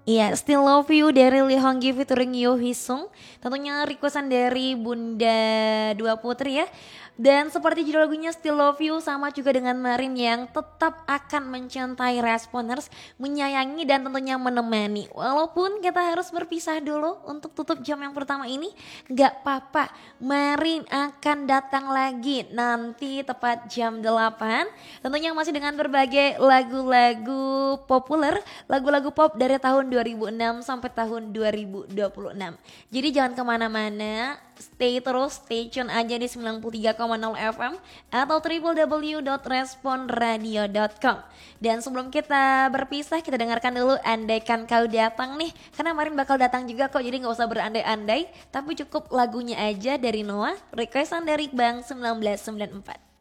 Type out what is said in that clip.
Iya, Still Love You dari Lee Hong Gi featuring Yoo Hee Sung. Tentunya requestan dari Bunda Dua Putri ya. Dan seperti judul lagunya Still Love You sama juga dengan Marin yang tetap akan mencintai Responers, menyayangi dan tentunya menemani. Walaupun kita harus berpisah dulu untuk tutup jam yang pertama ini, gak apa-apa. Marin akan datang lagi nanti tepat jam 8. Tentunya masih dengan berbagai lagu-lagu populer, lagu-lagu pop dari tahun 2006 sampai tahun 2026. Jadi jangan kemana-mana, stay tune aja di 93,0 FM atau www.responradio.com. Dan sebelum kita berpisah, kita dengarkan dulu Andaikan Kau Datang nih, karena Marin bakal datang juga kok, jadi gak usah berandai-andai, tapi cukup lagunya aja dari Noah, requestan dari Bang 1994.